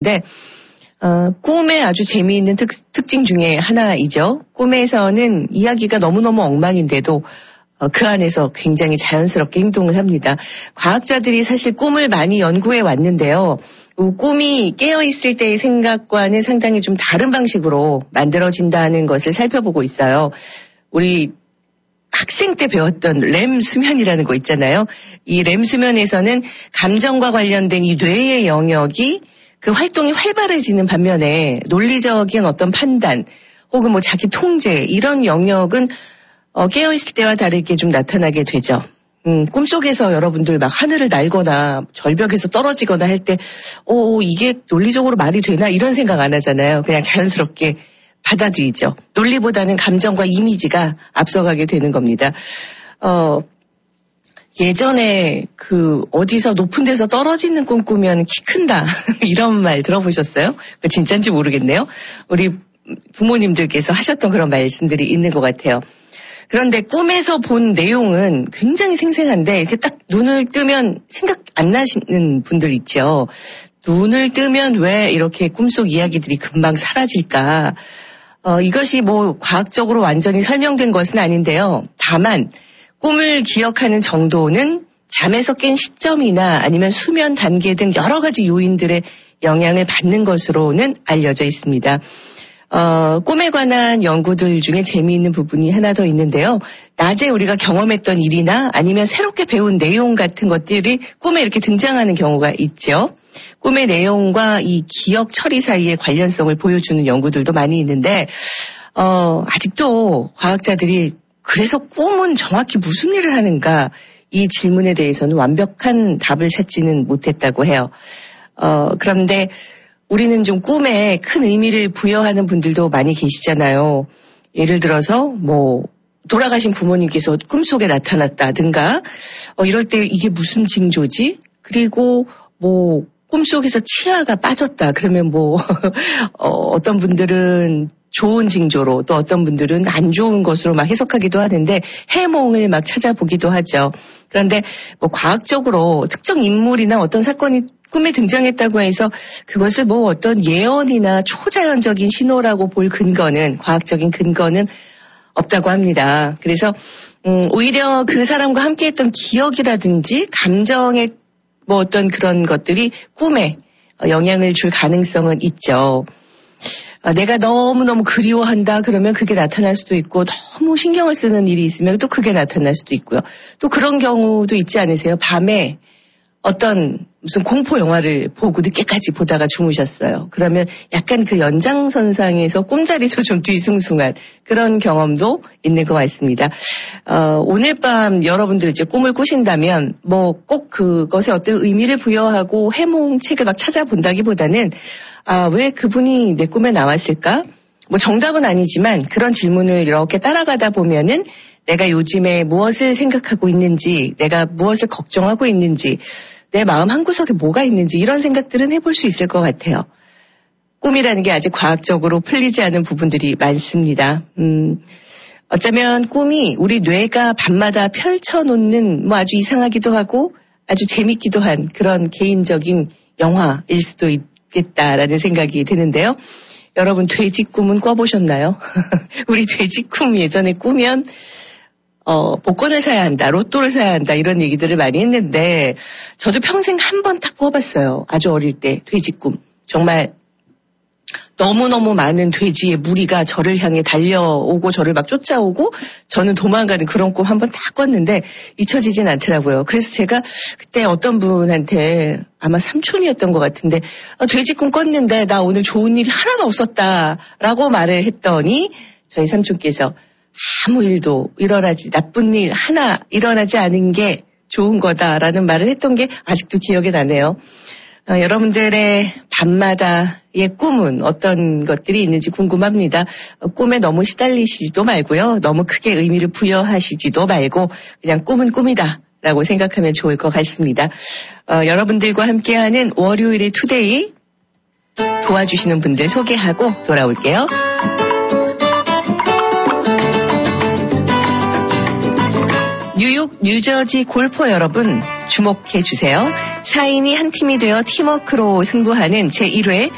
있는데 꿈의 아주 재미있는 특징 중에 하나이죠. 꿈에서는 이야기가 너무너무 엉망인데도 그 안에서 굉장히 자연스럽게 행동을 합니다. 과학자들이 사실 꿈을 많이 연구해 왔는데요. 꿈이 깨어있을 때의 생각과는 상당히 좀 다른 방식으로 만들어진다는 것을 살펴보고 있어요. 우리 학생 때 배웠던 렘 수면이라는 거 있잖아요. 이 렘 수면에서는 감정과 관련된 이 뇌의 영역이 그 활동이 활발해지는 반면에 논리적인 어떤 판단 혹은 뭐 자기 통제 이런 영역은 깨어있을 때와 다르게 좀 나타나게 되죠. 꿈속에서 여러분들 막 하늘을 날거나 절벽에서 떨어지거나 할 때 이게 논리적으로 말이 되나 이런 생각 안 하잖아요. 그냥 자연스럽게 받아들이죠. 논리보다는 감정과 이미지가 앞서가게 되는 겁니다. 예전에 어디서 높은 데서 떨어지는 꿈 꾸면 키 큰다 이런 말 들어보셨어요? 진짜인지 모르겠네요. 우리 부모님들께서 하셨던 그런 말씀들이 있는 것 같아요. 그런데 꿈에서 본 내용은 굉장히 생생한데 이렇게 딱 눈을 뜨면 생각 안 나시는 분들 있죠. 눈을 뜨면 왜 이렇게 꿈속 이야기들이 금방 사라질까? 이것이 뭐 과학적으로 완전히 설명된 것은 아닌데요. 다만 꿈을 기억하는 정도는 잠에서 깬 시점이나 아니면 수면 단계 등 여러 가지 요인들의 영향을 받는 것으로는 알려져 있습니다. 꿈에 관한 연구들 중에 재미있는 부분이 하나 더 있는데요. 낮에 우리가 경험했던 일이나 아니면 새롭게 배운 내용 같은 것들이 꿈에 이렇게 등장하는 경우가 있죠. 꿈의 내용과 이 기억 처리 사이의 관련성을 보여주는 연구들도 많이 있는데 아직도 과학자들이 그래서 꿈은 정확히 무슨 일을 하는가 이 질문에 대해서는 완벽한 답을 찾지는 못했다고 해요. 그런데 우리는 좀 꿈에 큰 의미를 부여하는 분들도 많이 계시잖아요. 예를 들어서 뭐 돌아가신 부모님께서 꿈속에 나타났다든가 이럴 때 이게 무슨 징조지? 그리고 뭐 꿈속에서 치아가 빠졌다. 그러면 뭐 어떤 분들은 좋은 징조로 또 어떤 분들은 안 좋은 것으로 막 해석하기도 하는데 해몽을 막 찾아보기도 하죠. 그런데 뭐 과학적으로 특정 인물이나 어떤 사건이 꿈에 등장했다고 해서 그것을 뭐 어떤 예언이나 초자연적인 신호라고 볼 근거는 과학적인 근거는 없다고 합니다. 그래서 오히려 그 사람과 함께했던 기억이라든지 감정의 뭐 어떤 그런 것들이 꿈에 영향을 줄 가능성은 있죠. 내가 너무너무 그리워한다 그러면 그게 나타날 수도 있고 너무 신경을 쓰는 일이 있으면 또 그게 나타날 수도 있고요. 또 그런 경우도 있지 않으세요? 밤에 어떤 무슨 공포 영화를 보고 늦게까지 보다가 주무셨어요. 그러면 약간 그 연장선상에서 꿈자리에서 좀 뒤숭숭한 그런 경험도 있는 것 같습니다. 오늘 밤 여러분들 이제 꿈을 꾸신다면 뭐 꼭 그것에 어떤 의미를 부여하고 해몽책을 막 찾아본다기보다는 왜 그분이 내 꿈에 나왔을까? 뭐 정답은 아니지만 그런 질문을 이렇게 따라가다 보면은 내가 요즘에 무엇을 생각하고 있는지, 내가 무엇을 걱정하고 있는지, 내 마음 한구석에 뭐가 있는지 이런 생각들은 해볼 수 있을 것 같아요. 꿈이라는 게 아직 과학적으로 풀리지 않은 부분들이 많습니다. 어쩌면 꿈이 우리 뇌가 밤마다 펼쳐놓는 뭐 아주 이상하기도 하고 아주 재밌기도 한 그런 개인적인 영화일 수도 있겠다라는 생각이 드는데요. 여러분 돼지 꿈은 꿔보셨나요? 우리 돼지 꿈 예전에 꾸면 복권을 사야 한다, 로또를 사야 한다 이런 얘기들을 많이 했는데 저도 평생 한 번 딱 꿔봤어요. 아주 어릴 때 돼지 꿈. 정말 너무너무 많은 돼지의 무리가 저를 향해 달려오고 저를 막 쫓아오고 저는 도망가는 그런 꿈 한 번 딱 꿨는데 잊혀지진 않더라고요. 그래서 제가 그때 어떤 분한테 아마 삼촌이었던 것 같은데 돼지 꿈 꿨는데 나 오늘 좋은 일이 하나도 없었다라고 말을 했더니 저희 삼촌께서 아무 일도 나쁜 일 하나 일어나지 않은 게 좋은 거다라는 말을 했던 게 아직도 기억에 나네요. 여러분들의 밤마다의 꿈은 어떤 것들이 있는지 궁금합니다. 꿈에 너무 시달리시지도 말고요. 너무 크게 의미를 부여하시지도 말고 그냥 꿈은 꿈이다 라고 생각하면 좋을 것 같습니다. 여러분들과 함께하는 월요일의 투데이 도와주시는 분들 소개하고 돌아올게요. 뉴욕, 뉴저지 골퍼 여러분 주목해 주세요. 4인이 한 팀이 되어 팀워크로 승부하는 제1회